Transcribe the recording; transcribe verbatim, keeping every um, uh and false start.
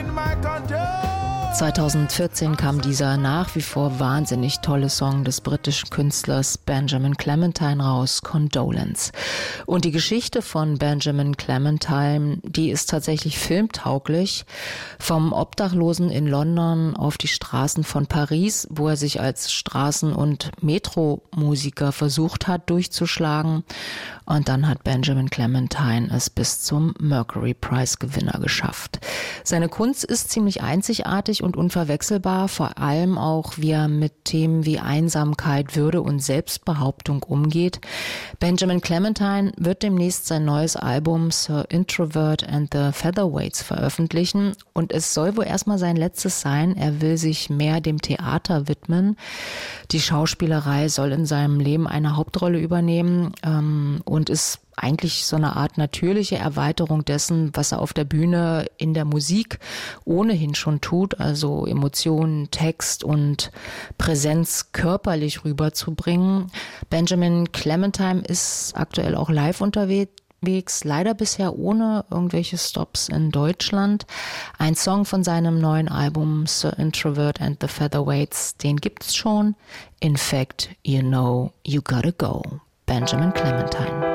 zweitausendvierzehn kam dieser nach wie vor wahnsinnig tolle Song des britischen Künstlers Benjamin Clementine raus, Condolence. Und die Geschichte von Benjamin Clementine, die ist tatsächlich filmtauglich. Vom Obdachlosen in London auf die Straßen von Paris, wo er sich als Straßen- und Metromusiker versucht hat durchzuschlagen. Und dann hat Benjamin Clementine es bis zum Mercury Prize Gewinner geschafft. Seine Kunst ist ziemlich einzigartig und unverwechselbar, vor allem auch, wie er mit Themen wie Einsamkeit, Würde und Selbstbehauptung umgeht. Benjamin Clementine wird demnächst sein neues Album Sir Introvert and the Featherweights veröffentlichen und es soll wohl erstmal sein letztes sein. Er will sich mehr dem Theater widmen. Die Schauspielerei soll in seinem Leben eine Hauptrolle übernehmen ähm, und ist eigentlich so eine Art natürliche Erweiterung dessen, was er auf der Bühne in der Musik ohnehin schon tut, also Emotionen, Text und Präsenz körperlich rüberzubringen. Benjamin Clementine ist aktuell auch live unterwegs, leider bisher ohne irgendwelche Stops in Deutschland. Ein Song von seinem neuen Album Sir Introvert and the Featherweights, den gibt's schon. In fact, you know, you gotta go. Benjamin Clementine.